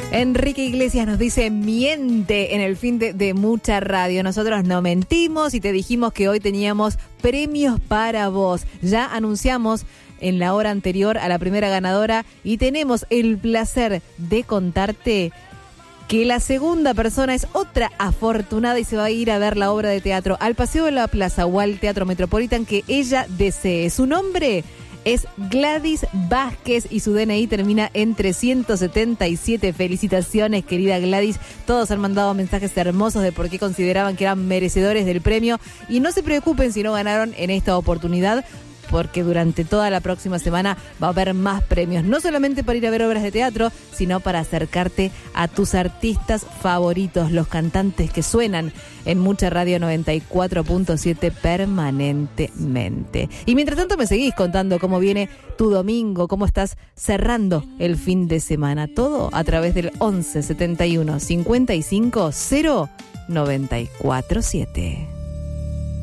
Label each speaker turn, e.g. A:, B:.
A: Enrique Iglesias nos dice, miente en el fin de Mucha Radio. Nosotros no mentimos y te dijimos que hoy teníamos premios para vos. Ya anunciamos en la hora anterior a la primera ganadora y tenemos el placer de contarte que la segunda persona es otra afortunada y se va a ir a ver la obra de teatro al Paseo de la Plaza o al Teatro Metropolitan que ella desee. Su nombre es Gladys Vázquez y su DNI termina en 377. Felicitaciones, querida Gladys. Todos han mandado mensajes hermosos de por qué consideraban que eran merecedores del premio. Y no se preocupen si no ganaron en esta oportunidad, porque durante toda la próxima semana va a haber más premios, no solamente para ir a ver obras de teatro, sino para acercarte a tus artistas favoritos, los cantantes que suenan en Mucha Radio 94.7 permanentemente. Y mientras tanto me seguís contando cómo viene tu domingo, cómo estás cerrando el fin de semana, todo a través del 11 71 55 0 94 7.